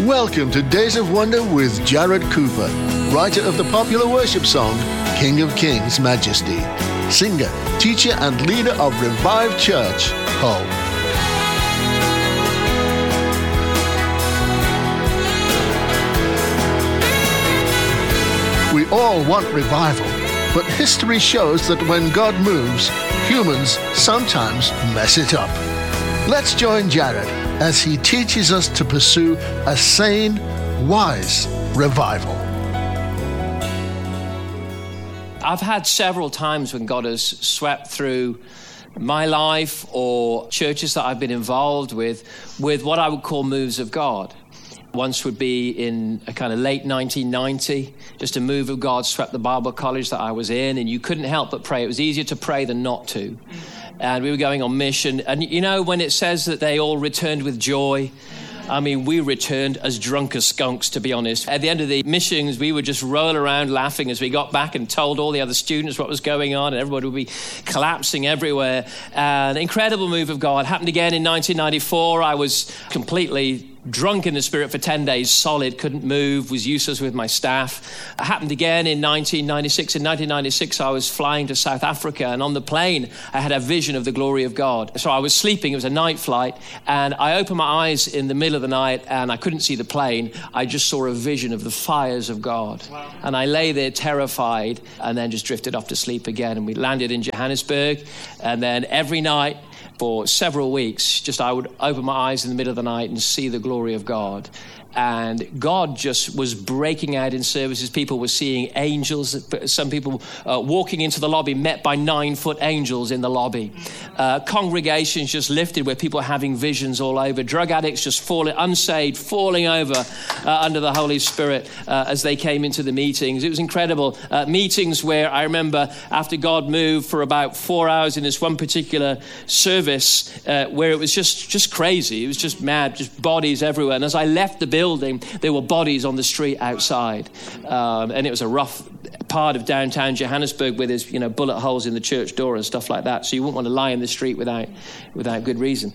Welcome to Days of Wonder with Jared Cooper, writer of the popular worship song, King of Kings, Majesty, singer, teacher, and leader of Revived Church, Hull. We all want revival, but history shows that when God moves, humans sometimes mess it up. Let's join Jared as he teaches us to pursue a sane, wise revival. I've had several times when God has swept through my life or churches that I've been involved with what I would call moves of God. Once would be in a kind of late 1990, just a move of God swept the Bible college that I was in, and you couldn't help but pray. It was easier to pray than not to. And we were going on mission. And you know, when it says that they all returned with joy, I mean, we returned as drunk as skunks, to be honest. At the end of the missions, we would just roll around laughing as we got back and told all the other students what was going on, and everybody would be collapsing everywhere. An incredible move of God. Happened again in 1994. I was completely drunk in the spirit for 10 days, solid, couldn't move, was useless with my staff. It happened again in 1996. In 1996, I was flying to South Africa, and on the plane, I had a vision of the glory of God. So I was sleeping, it was a night flight, and I opened my eyes in the middle of the night, and I couldn't see the plane. I just saw a vision of the fires of God. Wow. And I lay there terrified, and then just drifted off to sleep again. And we landed in Johannesburg, and then every night, for several weeks, just I would open my eyes in the middle of the night and see the glory of God. And God just was breaking out in services. People were seeing angels. Some people walking into the lobby, met by 9-foot angels in the lobby. Congregations just lifted where people were having visions all over. Drug addicts just falling, unsaved, falling over under the Holy Spirit as they came into the meetings. It was incredible. Meetings where I remember after God moved for about 4 hours in this one particular service where it was just crazy. It was just mad, just bodies everywhere. And as I left the building, there were bodies on the street outside. And it was a rough part of downtown Johannesburg where there's, bullet holes in the church door and stuff like that. So you wouldn't want to lie in the street without good reason.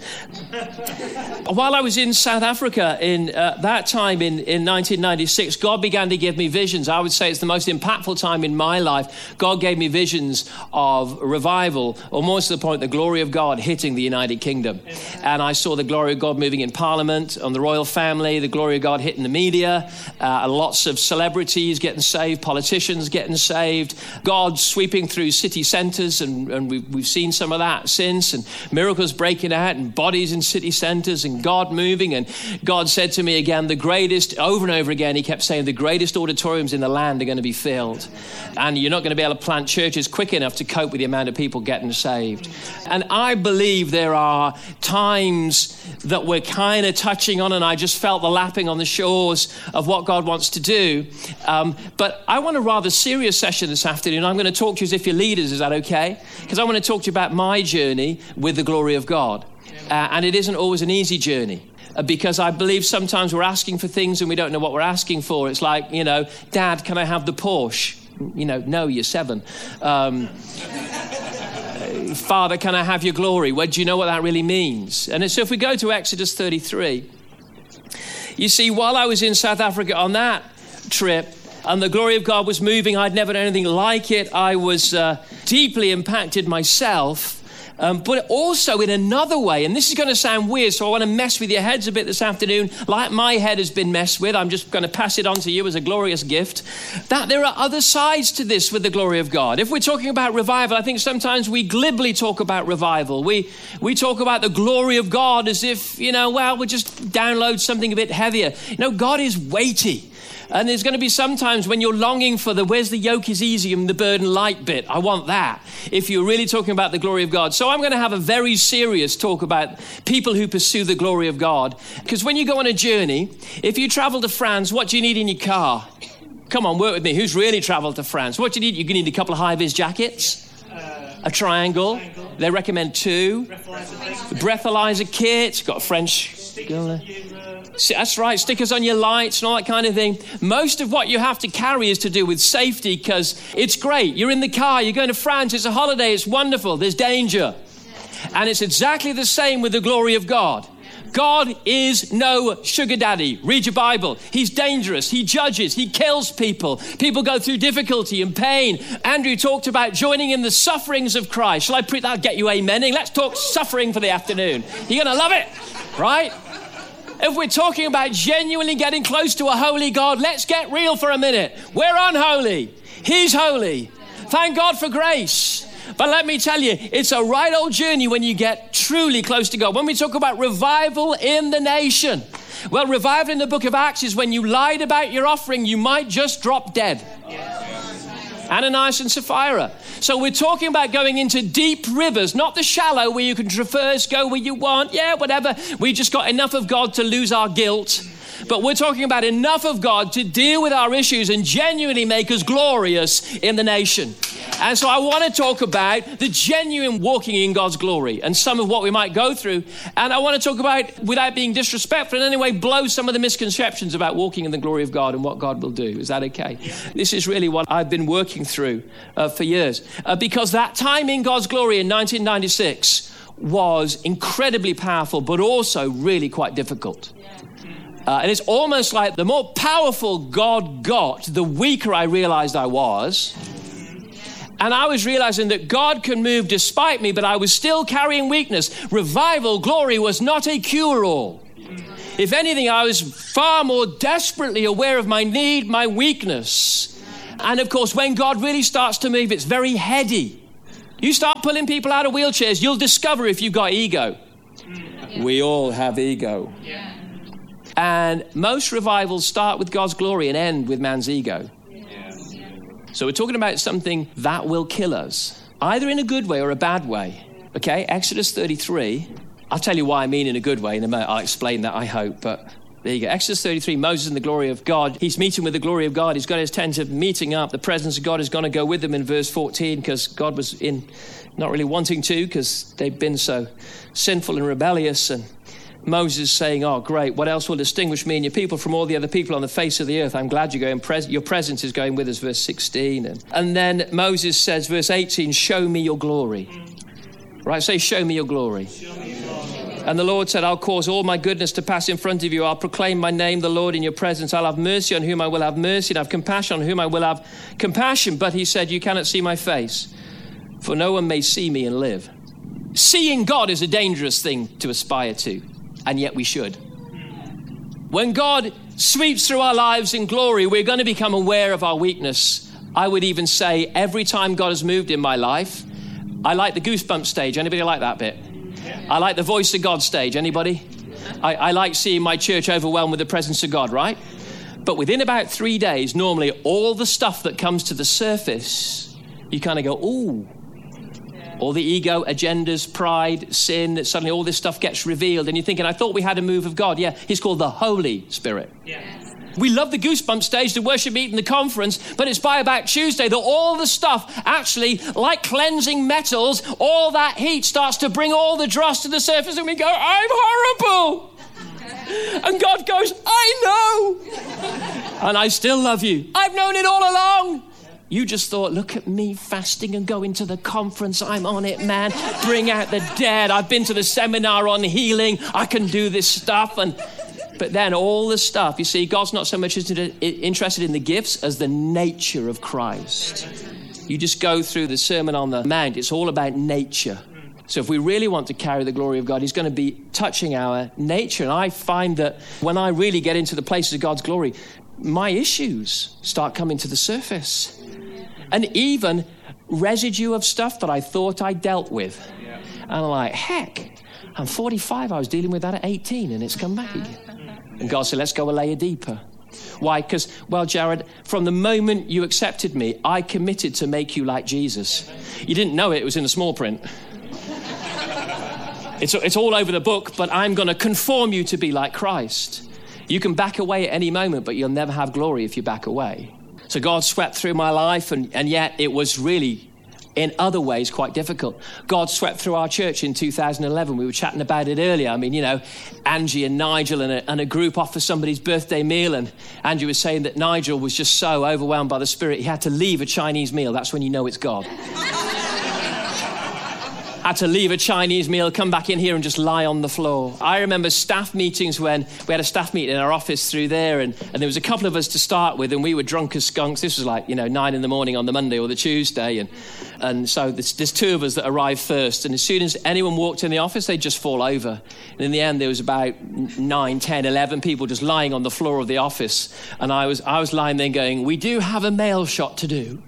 While I was in South Africa in that time in 1996, God began to give me visions. I would say it's the most impactful time in my life. God gave me visions of revival, or more to the point, the glory of God hitting the United Kingdom. And I saw the glory of God moving in Parliament, on the royal family, the glory of God hitting the media, lots of celebrities getting saved, politicians getting saved, God sweeping through city centres, and we've seen some of that since, and miracles breaking out, and bodies in city centres, and God moving. And God said to me again, the greatest, over and over again, he kept saying, the greatest auditoriums in the land are going to be filled, and you're not going to be able to plant churches quick enough to cope with the amount of people getting saved. And I believe there are times that we're kind of touching on, and I just felt the lapping on the shores of what God wants to do. But I want a rather serious session this afternoon. I'm going to talk to you as if you're leaders. Is that okay? Because I want to talk to you about my journey with the glory of God. And it isn't always an easy journey. Because I believe sometimes we're asking for things and we don't know what we're asking for. It's like, Dad, can I have the Porsche? No, you're 7. Father, can I have your glory? Well, do you know what that really means? And so if we go to Exodus 33, you see, while I was in South Africa on that trip, and the glory of God was moving, I'd never done anything like it. I was deeply impacted myself, but also in another way, and this is going to sound weird, so I want to mess with your heads a bit this afternoon, like my head has been messed with. I'm just going to pass it on to you as a glorious gift, that there are other sides to this with the glory of God. If we're talking about revival, I think sometimes we glibly talk about revival. We talk about the glory of God as if, we'll just download something a bit heavier. God is weighty. And there's going to be sometimes when you're longing for where's the yoke is easy and the burden light bit. I want that, if you're really talking about the glory of God. So I'm going to have a very serious talk about people who pursue the glory of God. Because when you go on a journey, if you travel to France, what do you need in your car? Come on, work with me. Who's really traveled to France? What do you need? You're going to need a couple of high-vis jackets, a triangle. They recommend 2. Breathalyzer kit. Got a French... That's right, stickers on your lights and all that kind of thing. Most of what you have to carry is to do with safety, because it's great. You're in the car, you're going to France, it's a holiday, it's wonderful, there's danger. And it's exactly the same with the glory of God. God is no sugar daddy. Read your Bible. He's dangerous. He judges. He kills people. People go through difficulty and pain. Andrew talked about joining in the sufferings of Christ. Shall I put that? Get you amening? Let's talk suffering for the afternoon. You're going to love it, right? If we're talking about genuinely getting close to a holy God, let's get real for a minute. We're unholy. He's holy. Thank God for grace. But let me tell you, it's a right old journey when you get truly close to God. When we talk about revival in the nation, well, revival in the book of Acts is when you lied about your offering, you might just drop dead. Ananias and Sapphira. So we're talking about going into deep rivers, not the shallow where you can traverse, go where you want. Yeah, whatever. We just got enough of God to lose our guilt. But we're talking about enough of God to deal with our issues and genuinely make us glorious in the nation. And so I want to talk about the genuine walking in God's glory and some of what we might go through. And I want to talk about, without being disrespectful in any way, blow some of the misconceptions about walking in the glory of God and what God will do. Is that okay? Yeah. This is really what I've been working through for years. Because that time in God's glory in 1996 was incredibly powerful, but also really quite difficult. And it's almost like the more powerful God got, the weaker I realized I was. And I was realizing that God can move despite me, but I was still carrying weakness. Revival, glory was not a cure-all. If anything, I was far more desperately aware of my need, my weakness. And of course, when God really starts to move, it's very heady. You start pulling people out of wheelchairs, you'll discover if you've got ego. We all have ego. And most revivals start with God's glory and end with man's ego. So we're talking about something that will kill us, either in a good way or a bad way. Okay, Exodus 33. I'll tell you why I mean in a good way in a moment. I'll explain that, I hope, but there you go. Exodus 33, Moses in the glory of God. He's meeting with the glory of God. He's got his tent of meeting up. The presence of God is going to go with them in verse 14 because God was not really wanting to because they've been so sinful and rebellious. And Moses saying, oh, great, what else will distinguish me and your people from all the other people on the face of the earth? I'm glad you're going. Your presence is going with us, verse 16. And then Moses says, verse 18, show me your glory. Right, say, show me your glory. Show me your glory. And the Lord said, I'll cause all my goodness to pass in front of you. I'll proclaim my name, the Lord, in your presence. I'll have mercy on whom I will have mercy, and have compassion on whom I will have compassion. But he said, you cannot see my face, for no one may see me and live. Seeing God is a dangerous thing to aspire to. And yet we should. When God sweeps through our lives in glory, we're going to become aware of our weakness. I would even say every time God has moved in my life, I like the goosebump stage. Anybody like that bit? I like the voice of God stage. Anybody? I like seeing my church overwhelmed with the presence of God, right? But within about 3 days, normally all the stuff that comes to the surface, you kind of go, ooh. All the ego, agendas, pride, sin, suddenly all this stuff gets revealed. And you're thinking, I thought we had a move of God. Yeah, he's called the Holy Spirit. Yeah. We love the goosebump stage, the worship meeting, the conference, but it's by about Tuesday that all the stuff actually, like cleansing metals, all that heat starts to bring all the dross to the surface and we go, I'm horrible. And God goes, I know. And I still love you. I've known it all along. You just thought, look at me fasting and going to the conference. I'm on it, man. Bring out the dead. I've been to the seminar on healing. I can do this stuff. But then all the stuff, you see, God's not so much interested in the gifts as the nature of Christ. You just go through the Sermon on the Mount. It's all about nature. So if we really want to carry the glory of God, he's going to be touching our nature. And I find that when I really get into the places of God's glory, my issues start coming to the surface. And even residue of stuff that I thought I dealt with. Yeah. And I'm like, heck, I'm 45. I was dealing with that at 18 and it's come back again. And God said, let's go a layer deeper. Why? Because, well, Jared, from the moment you accepted me, I committed to make you like Jesus. You didn't know it was in the small print. It's all over the book, but I'm going to conform you to be like Christ. You can back away at any moment, but you'll never have glory if you back away. So God swept through my life, and yet it was really, in other ways, quite difficult. God swept through our church in 2011. We were chatting about it earlier. I mean, you know, Angie and Nigel and a group off for somebody's birthday meal, and Angie was saying that Nigel was just so overwhelmed by the Spirit, he had to leave a Chinese meal. That's when you know it's God. had to leave a Chinese meal, come back in here and just lie on the floor. I remember staff meetings when we had a staff meeting in our office through there, and there was a couple of us to start with, and we were drunk as skunks. This was like, 9 in the morning on the Monday or the Tuesday, and so there's 2 of us that arrived first, and as soon as anyone walked in the office, they'd just fall over. And in the end, there was about 9, 10, 11 people just lying on the floor of the office, and I was lying there going, we do have a mail shot to do.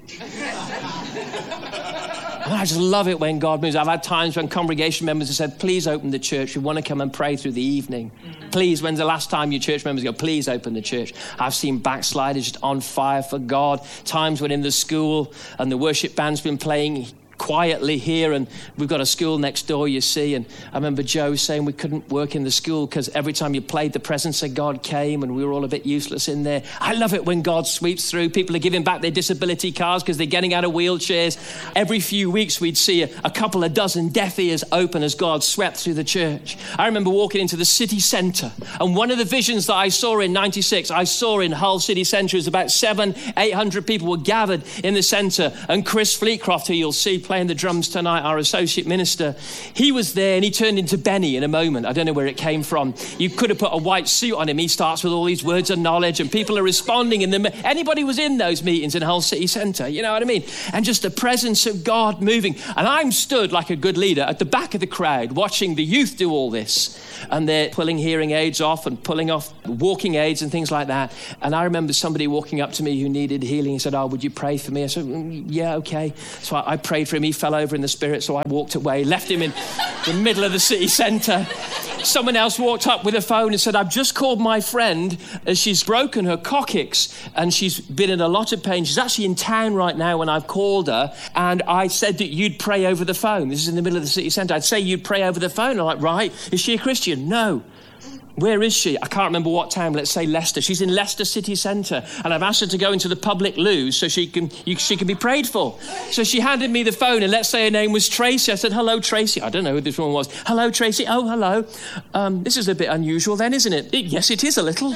And I just love it when God moves. I've had times when congregation members have said, please open the church. We want to come and pray through the evening. Please, when's the last time your church members go, please open the church? I've seen backsliders just on fire for God. Times when in the school and the worship band's been playing quietly here, and we've got a school next door, you see, and I remember Joe saying we couldn't work in the school because every time you played, the presence of God came and we were all a bit useless in there. I love it when God sweeps through. People are giving back their disability cards because they're getting out of wheelchairs. Every few weeks we'd see a couple of dozen deaf ears open as God swept through the church. I remember walking into the city centre, and one of the visions that I saw in 96, I saw in Hull city centre, is about 700-800 people were gathered in the centre, and Chris Fleetcroft, who you'll see playing the drums tonight, our associate minister, he was there, and he turned into Benny in a moment. I don't know where it came from. You could have put a white suit on him. He starts with all these words of knowledge, and people are responding in them. Anybody was in those meetings in Hull City Centre, you know what I mean? And just the presence of God moving. And I'm stood like a good leader at the back of the crowd watching the youth do all this. And they're pulling hearing aids off and pulling off walking aids and things like that. And I remember somebody walking up to me who needed healing. He said, oh, would you pray for me? I said, yeah, okay. So I prayed for him. He fell over in the spirit, so I walked away, left him in the middle of the city centre. Someone else walked up with a phone and said, I've just called my friend as she's broken her coccyx and she's been in a lot of pain. She's actually in town right now when I've called her, and I said that you'd pray over the phone. This is in the middle of the city centre. I'd say you'd pray over the phone. I'm like, right. Is she a Christian? No. Where is she? I can't remember what town. Let's say Leicester. She's in Leicester city centre, and I've asked her to go into the public loo so she can be prayed for. So she handed me the phone, and let's say her name was Tracy. I said, hello, Tracy. I don't know who this woman was. Hello, Tracy. Oh, hello. This is a bit unusual then, isn't it? Yes, it is a little.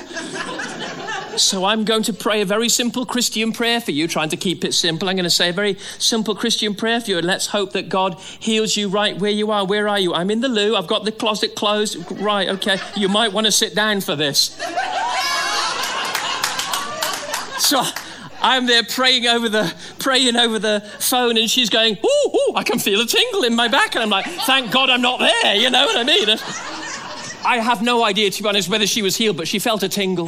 So I'm going to pray a very simple Christian prayer for you, trying to keep it simple. I'm going to say a very simple Christian prayer for you, and let's hope that God heals you right where you are. Where are you? I'm in the loo. I've got the closet closed. Right, okay. You might want to sit down for this. So I'm there praying over the phone, and she's going, ooh, I can feel a tingle in my back. And I'm like, thank God I'm not there, you know what I mean? I have no idea, to be honest, whether she was healed, but she felt a tingle.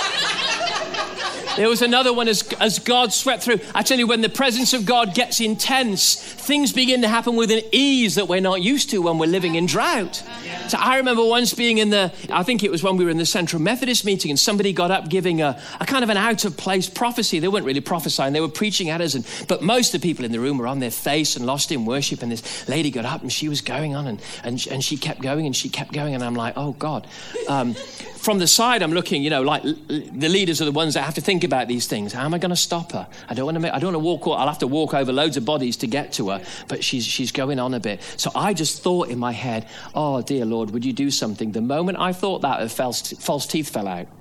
There was another one as God swept through. I tell you, when the presence of God gets intense, things begin to happen with an ease that we're not used to when we're living in drought. So I remember once being I think it was when we were in the Central Methodist meeting, and somebody got up giving a kind of an out-of-place prophecy. They weren't really prophesying, they were preaching at us. But most of the people in the room were on their face and lost in worship. And this lady got up and she was going on and she kept going and she kept going. And I'm like, oh God. From the side, I'm looking, like the leaders are the ones that have to think about these things. How am I going to stop her? I don't want to walk. I'll have to walk over loads of bodies to get to her. But she's going on a bit. So I just thought in my head, oh dear Lord, would you do something? The moment I thought that, her false teeth fell out.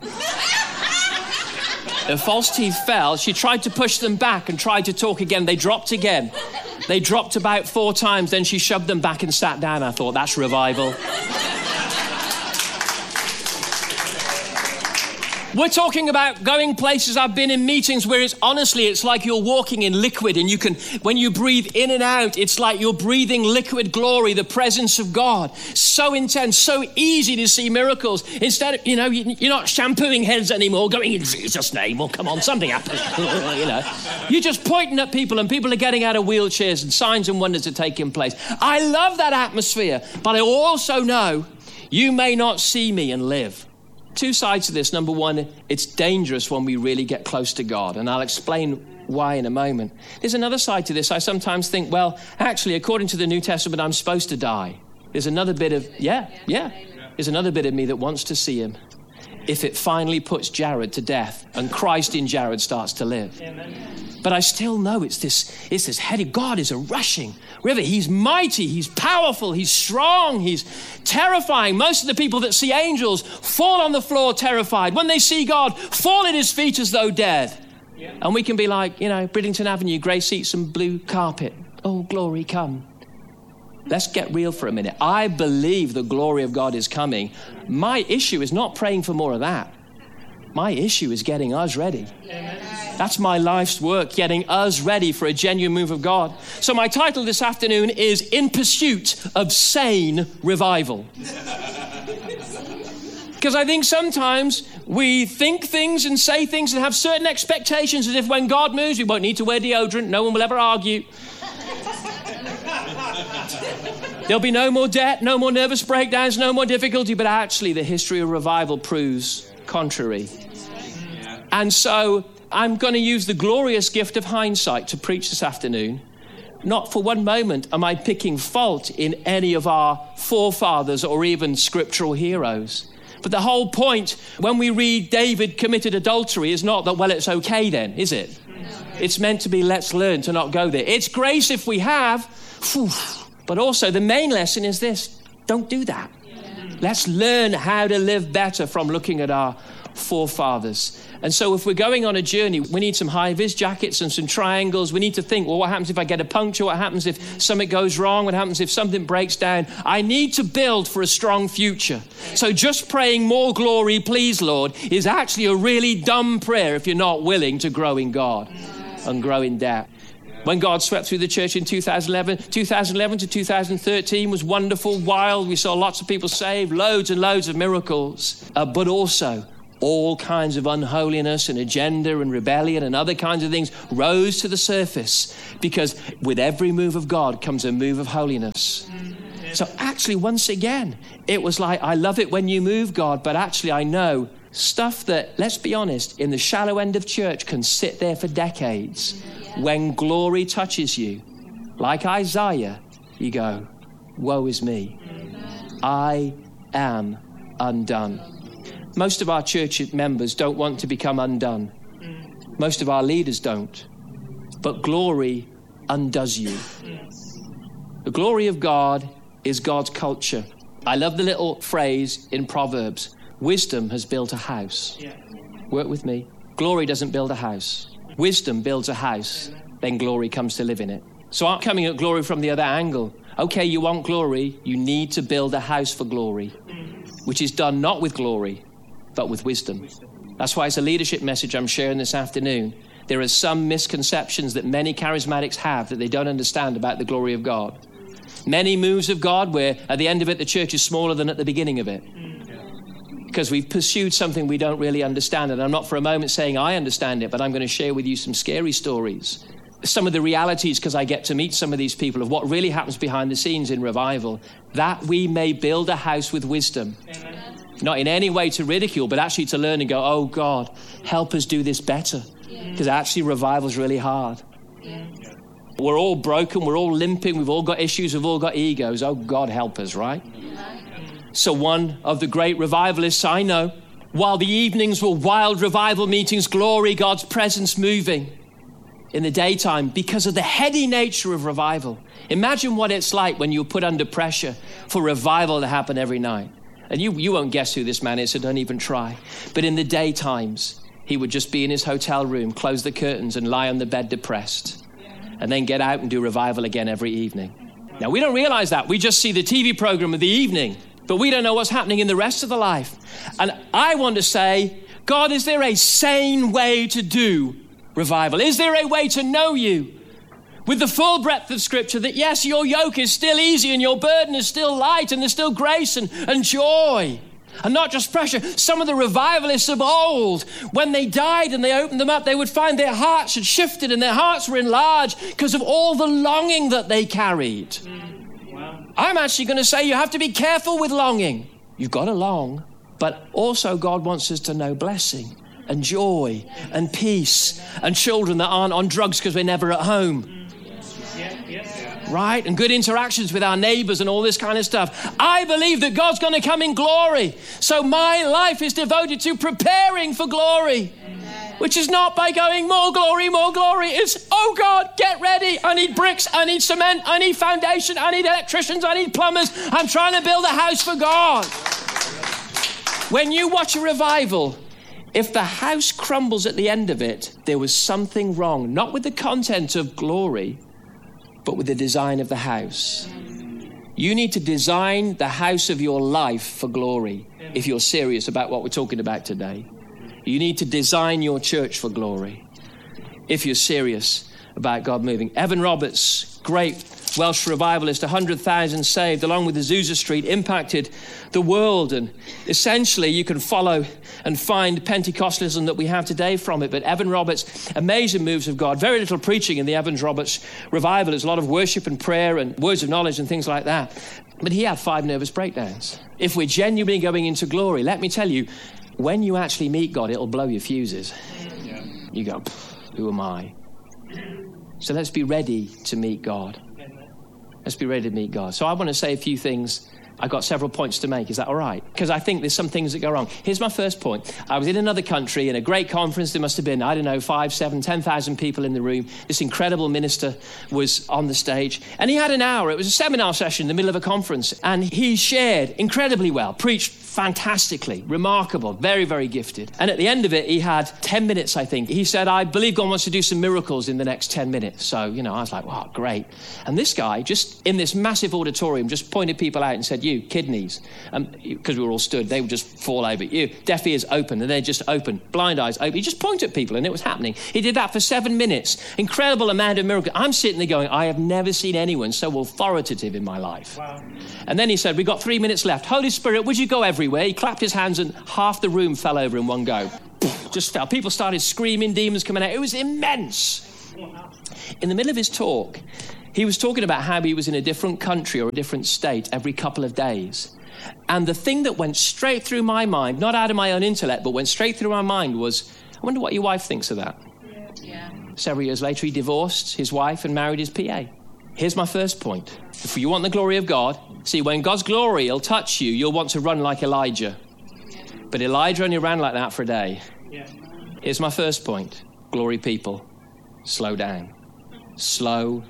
Her false teeth fell. She tried to push them back and tried to talk again. They dropped again. They dropped about 4 times. Then she shoved them back and sat down. I thought, that's revival. We're talking about going places. I've been in meetings where it's like you're walking in liquid, and when you breathe in and out, it's like you're breathing liquid glory, the presence of God. So intense, so easy to see miracles. Instead of, you're not shampooing heads anymore, going in Jesus' name. Well, come on, something happened. You're just pointing at people, and people are getting out of wheelchairs, and signs and wonders are taking place. I love that atmosphere, but I also know you may not see me and live. 2 sides to this. Number one, it's dangerous when we really get close to God, and I'll explain why in a moment. There's another side to this. I sometimes think, well, actually, according to the New Testament, I'm supposed to die. There's another bit of, there's another bit of me that wants to see him if it finally puts Jared to death and Christ in Jared starts to live. Amen. But I still know it's this heady. God is a rushing river. He's mighty, he's powerful, he's strong, he's terrifying. Most of the people that see angels fall on the floor terrified. When they see God, fall at his feet as though dead. Yeah. And we can be like, Bridlington Avenue, grey seats and blue carpet. Oh, glory, come. Let's get real for a minute. I believe the glory of God is coming. My issue is not praying for more of that. My issue is getting us ready. That's my life's work, getting us ready for a genuine move of God. So my title this afternoon is In Pursuit of Sane Revival. Because I think sometimes we think things and say things and have certain expectations as if when God moves, we won't need to wear deodorant. No one will ever argue. There'll be no more debt, no more nervous breakdowns, no more difficulty. But actually, the history of revival proves contrary. And so I'm going to use the glorious gift of hindsight to preach this afternoon. Not for one moment am I picking fault in any of our forefathers or even scriptural heroes. But the whole point when we read David committed adultery is not that, well, it's okay then, is it? It's meant to be, let's learn to not go there. It's grace if we have. But also the main lesson is this: don't do that. Let's learn how to live better from looking at our forefathers. And so if we're going on a journey, we need some high-vis jackets and some triangles. We need to think, well, what happens if I get a puncture? What happens if something goes wrong? What happens if something breaks down? I need to build for a strong future. So just praying more glory, please, Lord, is actually a really dumb prayer if you're not willing to grow in God and grow in depth. When God swept through the church in 2011 to 2013 was wonderful, wild. We saw lots of people saved, loads and loads of miracles, but also all kinds of unholiness and agenda and rebellion and other kinds of things rose to the surface, because with every move of God comes a move of holiness. So actually, once again, it was like, I love it when you move, God, but actually I know stuff that, let's be honest, in the shallow end of church can sit there for decades. When glory touches you, like Isaiah, you go, woe is me. I am undone. Most of our church members don't want to become undone. Most of our leaders don't. But glory undoes you. The glory of God is God's culture. I love the little phrase in Proverbs, wisdom has built a house. Work with me. Glory doesn't build a house. Wisdom builds a house, then glory comes to live in it. So I'm coming at glory from the other angle. Okay, you want glory, you need to build a house for glory, which is done not with glory, but with wisdom. That's why it's a leadership message I'm sharing this afternoon. There are some misconceptions that many charismatics have that they don't understand about the glory of God. Many moves of God where at the end of it, the church is smaller than at the beginning of it. Because we've pursued something we don't really understand. And I'm not for a moment saying I understand it, but I'm going to share with you some scary stories. Some of the realities, because I get to meet some of these people, of what really happens behind the scenes in revival, that we may build a house with wisdom. Amen. Not in any way to ridicule, but actually to learn and go, oh God, help us do this better. Because actually revival is really hard. We're all broken, we're all limping, we've all got issues, we've all got egos. Oh God, help us, right? So one of the great revivalists I know, while the evenings were wild revival meetings, glory, God's presence moving in the daytime because of the heady nature of revival. Imagine what it's like when you're put under pressure for revival to happen every night. And you won't guess who this man is, so don't even try. But in the daytimes, he would just be in his hotel room, close the curtains and lie on the bed depressed, and then get out and do revival again every evening. Now, we don't realize that. We just see the TV program of the evening, but we don't know what's happening in the rest of the life. And I want to say, God, is there a sane way to do revival? Is there a way to know you with the full breadth of Scripture that, yes, your yoke is still easy and your burden is still light and there's still grace and joy and not just pressure? Some of the revivalists of old, when they died and they opened them up, they would find their hearts had shifted and their hearts were enlarged because of all the longing that they carried. I'm actually going to say you have to be careful with longing. You've got to long, but also God wants us to know blessing and joy and peace and children that aren't on drugs because we're never at home. Right? And good interactions with our neighbors and all this kind of stuff. I believe that God's going to come in glory. So my life is devoted to preparing for glory. Which is not by going more glory, more glory. It's, oh God, get ready. I need bricks, I need cement, I need foundation, I need electricians, I need plumbers. I'm trying to build a house for God. When you watch a revival, if the house crumbles at the end of it, there was something wrong, not with the content of glory, but with the design of the house. You need to design the house of your life for glory if you're serious about what we're talking about today. You need to design your church for glory if you're serious about God moving. Evan Roberts, great Welsh revivalist, 100,000 saved, along with Azusa Street, impacted the world. And essentially, you can follow and find Pentecostalism that we have today from it. But Evan Roberts, amazing moves of God. Very little preaching in the Evans Roberts revival. There's a lot of worship and prayer and words of knowledge and things like that. But he had 5 nervous breakdowns. If we're genuinely going into glory, let me tell you, when you actually meet God, it'll blow your fuses. Yeah. You go, who am I? So let's be ready to meet God. Let's be ready to meet God. So I want to say a few things. I've got several points to make. Is that all right? Because I think there's some things that go wrong. Here's my first point. I was in another country in a great conference. There must have been, 5, 7, 10,000 people in the room. This incredible minister was on the stage. And he had an hour. It was a seminar session in the middle of a conference. And he shared incredibly well, preached fantastically, remarkable, very, very gifted. And at the end of it, he had 10 minutes, I think. He said, I believe God wants to do some miracles in the next 10 minutes. So, I was like, wow, great. And this guy, just in this massive auditorium, just pointed people out and said, you, kidneys, because we were all stood, they would just fall over. You, deaf ears open, and they're just open. Blind eyes open. He just pointed at people, and it was happening. He did that for 7 minutes. Incredible amount of miracle. I'm sitting there going, I have never seen anyone so authoritative in my life. Wow. And then he said, we've got 3 minutes left. Holy Spirit, would you go everywhere? He clapped his hands, and half the room fell over in one go. Just fell. People started screaming, demons coming out. It was immense. In the middle of his talk, he was talking about how he was in a different country or a different state every couple of days. And the thing that went straight through my mind, not out of my own intellect, but went straight through my mind was, I wonder what your wife thinks of that. Yeah. Several years later, he divorced his wife and married his PA. Here's my first point. If you want the glory of God, see, when God's glory will touch you, you'll want to run like Elijah. But Elijah only ran like that for a day. Yeah. Here's my first point. Glory people, slow down. Slow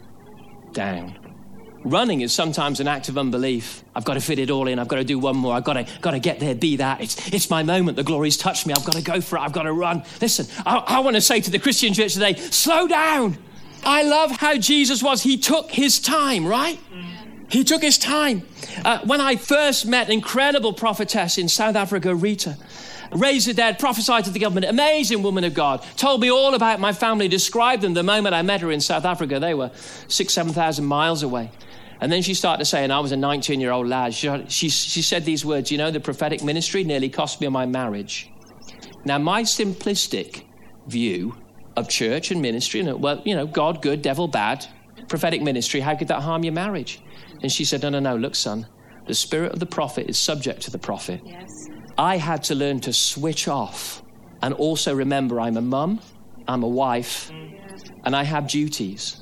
down. Running is sometimes an act of unbelief. I've got to fit it all in. I've got to do one more. I've got to get there, be that. It's my moment. The glory's touched me. I've got to go for it. I've got to run. Listen, I want to say to the Christian church today, slow down. I love how Jesus was. He took his time, right? He took his time. When I first met an incredible prophetess in South Africa, Rita, raised the dead, prophesied to the government, amazing woman of God, told me all about my family, described them the moment I met her in South Africa. They were 6,000-7,000 miles away. And then she started to say, and I was a 19-year-old lad, she said these words, the prophetic ministry nearly cost me my marriage. Now, my simplistic view of church and ministry, God good, devil bad, prophetic ministry, how could that harm your marriage? And she said, no, look, son, the spirit of the prophet is subject to the prophet. Yes. I had to learn to switch off and also remember I'm a mum, I'm a wife, and I have duties.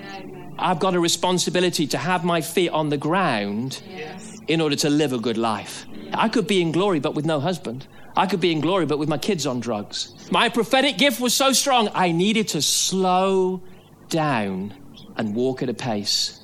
I've got a responsibility to have my feet on the ground in order to live a good life. I could be in glory, but with no husband. I could be in glory, but with my kids on drugs. My prophetic gift was so strong, I needed to slow down and walk at a pace